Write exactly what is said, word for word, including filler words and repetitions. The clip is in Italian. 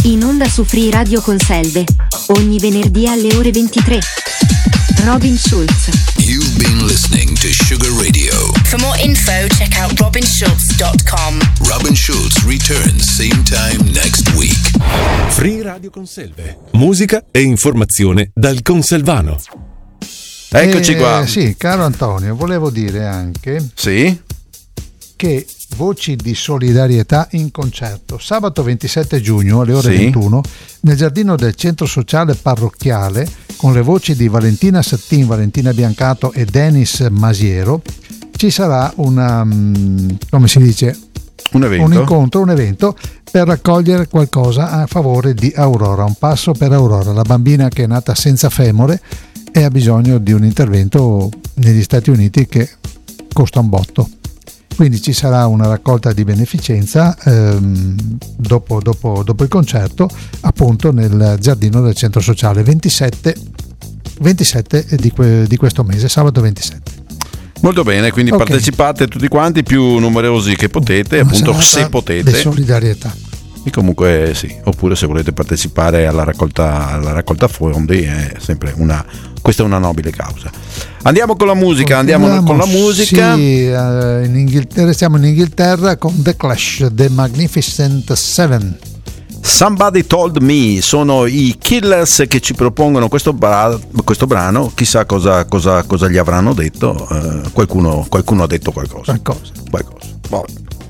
In onda su Free Radio Conselve, ogni venerdì alle ore ventitré. Robin Schulz. You've been listening to Sugar Radio. For more info, check out robin schulz dot com. Robin Schulz returns same time next week. Free Radio Conselve. Musica e informazione dal Conselvano. Eccoci eh, qua. Sì, caro Antonio, volevo dire anche Sì? che Voci di solidarietà in concerto sabato ventisette giugno alle ore Sì. ventuno nel giardino del centro sociale parrocchiale, con le voci di Valentina Sattin, Valentina Biancato e Denis Masiero. Ci sarà una, come si dice, Un evento. un incontro, un evento per raccogliere qualcosa a favore di Aurora, un passo per Aurora, la bambina che è nata senza femore e ha bisogno di un intervento negli Stati Uniti che costa un botto. Quindi ci sarà una raccolta di beneficenza ehm, dopo, dopo, dopo il concerto, appunto nel giardino del centro sociale ventisette, ventisette di, que, di questo mese, sabato ventisette. Molto bene, quindi Ok. partecipate tutti quanti, più numerosi che potete, Una appunto serata se potete. di solidarietà. E comunque sì, oppure se volete partecipare alla raccolta, alla raccolta fondi è sempre una, questa è una nobile causa. Andiamo con la musica, andiamo con la musica. Sì, eh, in Inghilterra, siamo in Inghilterra con The Clash, The Magnificent Seven. Somebody Told Me, sono i Killers che ci propongono questo, bra- questo brano, chissà cosa, cosa, cosa gli avranno detto, eh, qualcuno, qualcuno ha detto qualcosa. Qualcosa. qualcosa. Vabbè.